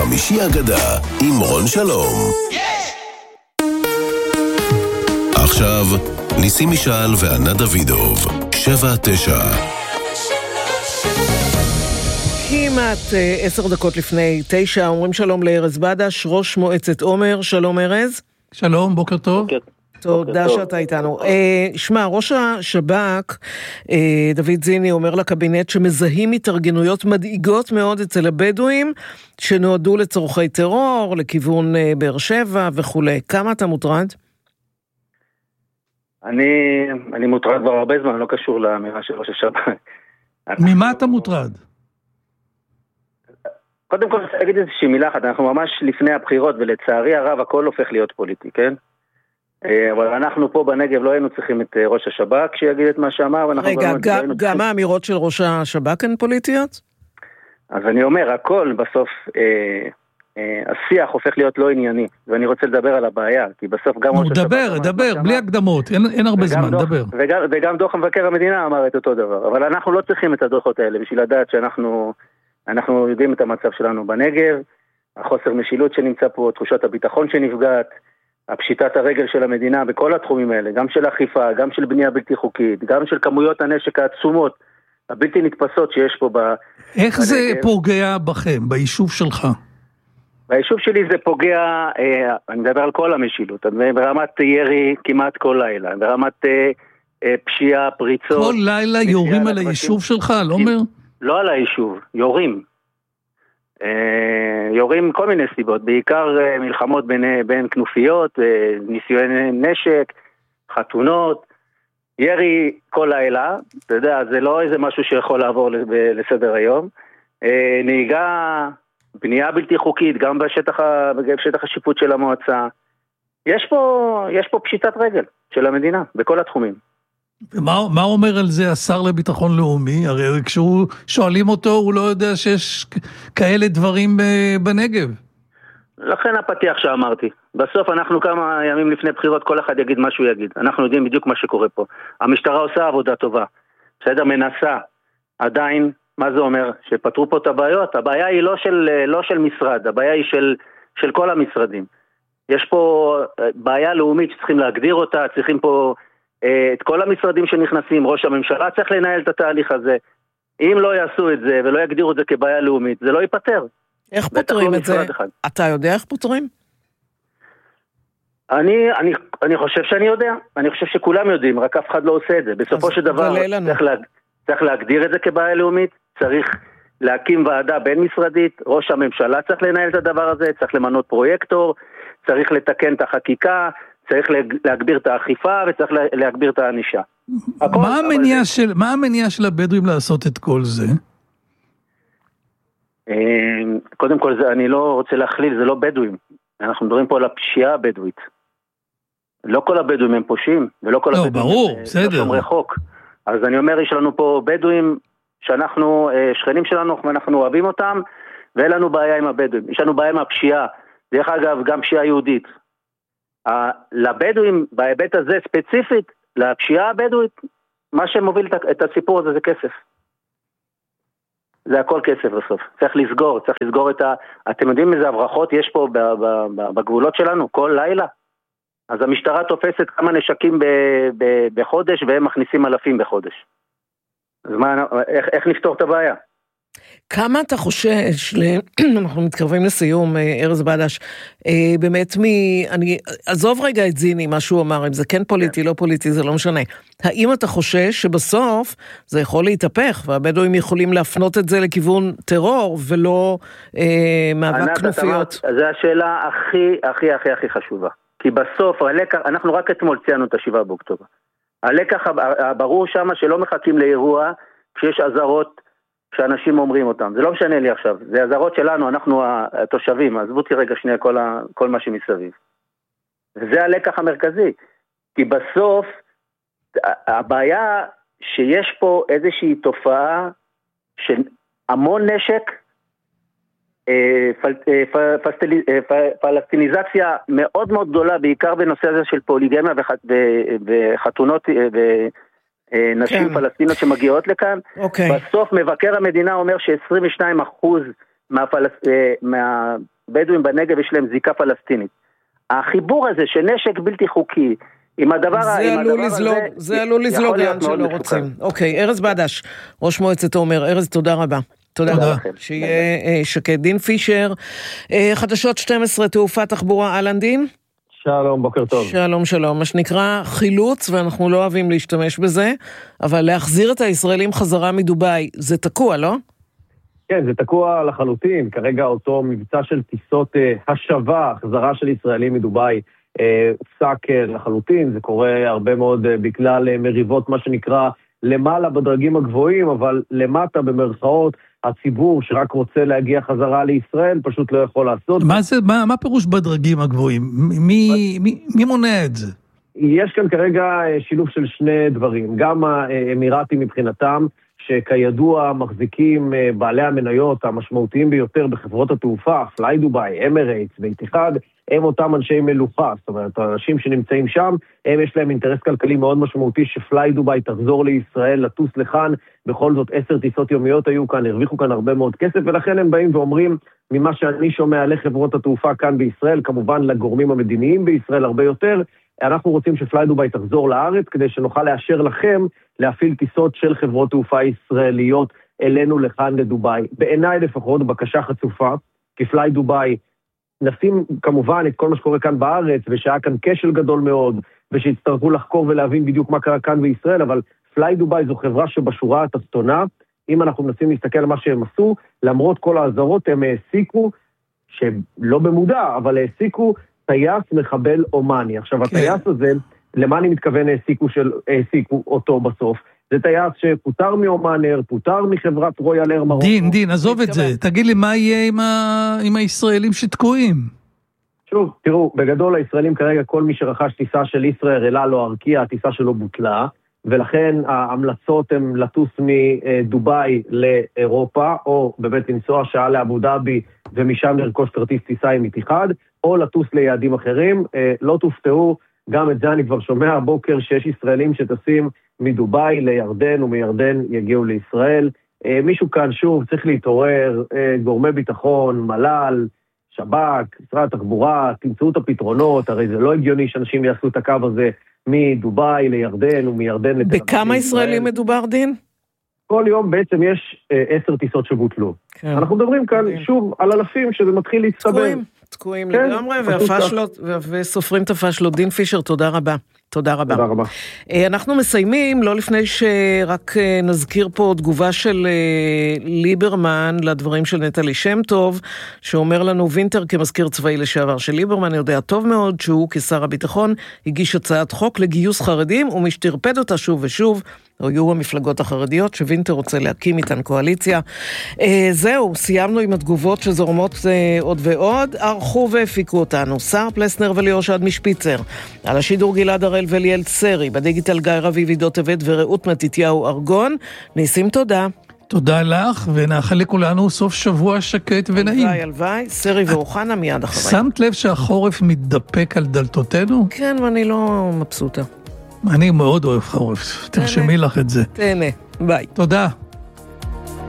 חמישי אגדה עם רון שלום. עכשיו ניסים משעל וענה דוידוב 7-9. כמעט 10 דקות לפני 9, אומרים שלום לארז בדש, ראש מועצת עומר. שלום ארז. שלום, בוקר טוב. תודה שאתה איתנו. שמע, ראש השב"כ, דוד זיני, אומר לקבינט שמזהים התארגנויות מדאיגות מאוד אצל הבדואים, שנועדו לצורכי טרור, לכיוון באר שבע וכו'. כמה אתה מוטרד? אני מוטרד כבר הרבה זמן, לא קשור לאמירה של ראש השב"כ. ממה אתה מוטרד? קודם כל, אני אגיד איזושהי מילה אחת, אנחנו ממש לפני הבחירות, ולצערי הרב הכל הופך להיות פוליטי, כן? אבל אנחנו פה בנגב לא היינו צריכים את ראש השב"כ שיגיד את מה שאמר. רגע, גם האמירות של ראש השב"כ הן פוליטיות? אז אני אומר, הכל בסוף, השיח הופך להיות לא ענייני, ואני רוצה לדבר על הבעיה, כי בסוף גם ראש השב"כ... דבר, בלי הקדמות, אין הרבה זמן, דבר. וגם דוח מבקר המדינה אמר את אותו דבר, אבל אנחנו לא צריכים את הדוחות האלה, בשביל לדעת שאנחנו יודעים את המצב שלנו בנגב, החוסר משילות שנמצא פה, תחושת הביטחון שנפגעת, הפשיטת הרגל של המדינה בכל התחומים האלה, גם של אכיפה, גם של בנייה בלתי חוקית, גם של כמויות הנשק העצומות, הבלתי נתפסות שיש פה איך זה פוגע בכם, ביישוב שלך? ביישוב שלי זה פוגע, אני מדבר על כל המשילות, ברמת ירי כמעט כל לילה, ברמת פשיעה, פריצות. כל לילה יורים על היישוב שלך, לא אומר? לא על היישוב, יורים כל מיני סיבות, בעיקר מלחמות בין כנופיות, ניסיוני נשק, חתונות, ירי כל לילה, אתה יודע, זה לא איזה משהו שיכול לעבור לסדר היום, נהיגה, בנייה בלתי חוקית, גם בשטח השיפוט של המועצה, יש פה פשיטת רגל של המדינה, בכל התחומים. מה אומר על זה השר לביטחון לאומי? הרי כשהוא שואלים אותו, הוא לא יודע שיש כאלה דברים בנגב. לכן הפתיח שאמרתי. בסוף אנחנו כמה ימים לפני בחירות, כל אחד יגיד מה שהוא יגיד. אנחנו יודעים בדיוק מה שקורה פה. המשטרה עושה עבודה טובה. בסדר, מנסה. עדיין, מה זה אומר? שפתרו פה את הבעיות. הבעיה היא לא של משרד, הבעיה היא של כל המשרדים. יש פה בעיה לאומית שצריכים להגדיר אותה, צריכים פה... את כל המשרדים שנכנסים, ראש הממשלה צריך לנהל את התהליך הזה. אם לא יעשו את זה ולא יגדירו את זה כבעיה לאומית, זה לא ייפטר. איך פותרים את זה? אתה יודע איך פותרים? אני חושב שאני יודע. אני חושב שכולם יודעים, רק אף אחד לא עושה את זה. בסופו של דבר צריך להגדיר את זה כבעיה לאומית, צריך להקים ועדה בין משרדית, ראש הממשלה צריך לנהל את הדבר הזה, צריך למנות פרויקטור, צריך לתקן את החקיקה, צריך להגביר את האכיפה וצריך להגביר את הענישה. מה המניע של הבדואים לעשות את כל זה? קודם כל, אני לא רוצה להכליל, זה לא בדואים. אנחנו מדברים פה על הפשיעה הבדואית. לא כל הבדואים הם פושעים, ולא כל הבדואים הם שומרי חוק. אז אני אומר, יש לנו פה בדואים שאנחנו שכנים שלנו, ואנחנו אוהבים אותם, ואין לנו בעיה עם הבדואים. יש לנו בעיה עם הפשיעה. דרך אגב, גם פשיעה יהודית. לבדואים, בהיבט הזה ספציפית, לפשיעה הבדואית, מה שמוביל את הסיפור הזה זה כסף. זה הכל כסף בסוף. צריך לסגור את אתם יודעים איזה הברחות יש פה בגבולות שלנו, כל לילה? אז המשטרה תופסת כמה נשקים בחודש, והם מכניסים אלפים בחודש. אז איך נפתור את הבעיה? כמה אתה חושש, אנחנו מתקרבים לסיום, ארז בדש, באמת עזוב רגע את זיני, מה שהוא אמר, אם זה כן פוליטי, לא פוליטי, זה לא משנה. האם אתה חושש שבסוף זה יכול להתהפך, והבדואים יכולים להפנות את זה לכיוון טרור, ולא מאבק כנופיות? זו השאלה הכי חשובה. כי בסוף, אנחנו רק אתמול ציינו את 7 באוקטובר. הלקח הברור שם שלא מחכים לאירוע, כשיש אזהרות, שאנשים אומרים אותם, זה לא משנה לי עכשיו, זה הזרות שלנו, אנחנו התושבים, עזבו אותי רגע שנייה כל מה שמסביב. זה הלקח המרכזי, כי בסוף הבעיה שיש פה איזושהי תופעה של המון נשק, פלסטיניזציה מאוד מאוד גדולה, בעיקר בנושא הזה של פוליגמיה וחתונות נשים פלסטינות שמגיעות לכאן. בסוף מבקר המדינה אומר ש22% בדואים בנגב יש להם זיקה פלסטינית. החיבור הזה של נשק בלתי חוקי, עם הדבר זה עלול לזלוג לאן שלא רוצים. אוקיי, ארז בדש, ראש מועצת עומר. ארז, תודה רבה. תודה לכם. שיהיה שקט. דין פישר, חדשות 12, תעופה תחבורה, אהלן דין. שלום, בוקר טוב. שלום, שלום. מה שנקרא חילוץ, ואנחנו לא אוהבים להשתמש בזה, אבל להחזיר את הישראלים חזרה מדובאי, זה תקוע, לא? כן, זה תקוע לחלוטין. כרגע אותו מבצע של טיסות השבה, החזרה של ישראלים מדובאי, הופסק לחלוטין. זה קורה הרבה מאוד בגלל מריבות, מה שנקרא, למעלה בדרגים הגבוהים, אבל למטה במרכאות, הציבור שרק רוצה להגיע חזרה לישראל, פשוט לא יכול לעשות. מה פירוש בדרגים הגבוהים? מי מונע את זה? יש כאן כרגע שילוב של שני דברים. גם האמירתים מבחינתם, שכידוע מחזיקים בעלי המניות המשמעותיים ביותר בחברות התעופה, פליי דובאי, אמרייטס ואיתיחאד, הם אותם אנשי מלוכה. זאת אומרת, האנשים שנמצאים שם, הם יש להם אינטרס כלכלי מאוד משמעותי שפליי דובאי תחזור לישראל, לטוס לכאן. בכל זאת 10 טיסות יומיות היו כאן, הרוויחו כאן הרבה מאוד כסף, ולכן הם באים ואומרים, ממה שאני שומע לחברות התעופה כאן בישראל, כמובן לגורמים המדיניים בישראל הרבה יותר, אנחנו רוצים שפליי דובאי תחזור לארץ, כדי שנוכל לאשר לכם להפעיל טיסות של חברות תעופה ישראליות אלינו לכאן לדובאי. בעיניי לפחות בקשה חצופה, כי פליי דובאי נשים כמובן את כל מה שקורה כאן בארץ, ושהיה כאן כשל גדול מאוד, ושהצטרכו לחקור ולהבין בדיוק מה קרה כאן בישראל, אבל פליי דובאי זו חברה שבשורה התחתונה, אם אנחנו מנסים להסתכל על מה שהם עשו, למרות כל העזרות הם העסיקו, שלא במודע, אבל העסיקו טייס מחבל אומני. עכשיו, הטייס הזה, למה אני מתכוון העסיקו אותו בסוף? זה טייס שפוטר מאומנר, פוטר מחברת רויאל אייר מרוקו. דין, עזוב את זה. תגיד לי, מה יהיה עם הישראלים שתקועים? שוב, תראו, בגדול הישראלים כרגע, כל מי שרכש טיסה של ישראל, אלה לא ארקיע, הטיסה שלו בוטלה, ולכן ההמלצות הן לטוס מדובאי לאירופה, או באמת לנסוע שעה לאבו דאבי, ומשם לרכוש כרטיס טיסה עם איתיחאד, או לטוס ליעדים אחרים. לא תופתעו, גם את זה אני כבר שומע הבוקר, שיש ישראלים שטסים מדובאי לירדן, ומירדן יגיעו לישראל. מישהו כאן שוב צריך להתעורר, גורמי ביטחון, מל"ל, שב"כ, משרד התחבורה, תמצאו את הפתרונות, הרי זה לא הגיוני שאנשים יעשו את הקו הזה מדובאי לירדן ומירדן לתל אביב. בכמה ישראלים מדובר, דין? כל יום בעצם יש 10 טיסות שבוטלו. כן. אנחנו מדברים כאן שוב על אלפים שזה מתחיל להצטבר. תקועים לגמרי, וסופרים את הפשלות. דין פישר, תודה רבה. תודה רבה. תודה רבה. אנחנו מסיימים, לא לפני שרק נזכיר פה תגובה של ליברמן לדברים של נטלי שם טוב, שאומר לנו וינטר כמזכיר צבאי לשעבר של ליברמן, יודע טוב מאוד שהוא כשר הביטחון הגיש הצעת חוק לגיוס חרדים, ומשתרפד אותה שוב ושוב, או יהיו המפלגות החרדיות שווינטר רוצה להקים איתן קואליציה. זהו, סיימנו עם התגובות שזורמות עוד ועוד, ערכו והפיקו אותנו, שר פלסנר וליאור שעד משפיצר, על השידור גלעד הראל וליאל צרי, בדיגיטל גיא רביב עידו טבת ורעות מתתיהו ארגון. ניסים, תודה. תודה לך, ונאחל לכולנו סוף שבוע שקט ונעים. הלוואי, סרי ואוחנה מיד אחרי. שמת לב שהחורף מתדפק על דלתותינו? כן, ואני לא מבסוטה. אני מאוד אוהב חורף, תרשמי לך את זה. תהנה, ביי. תודה.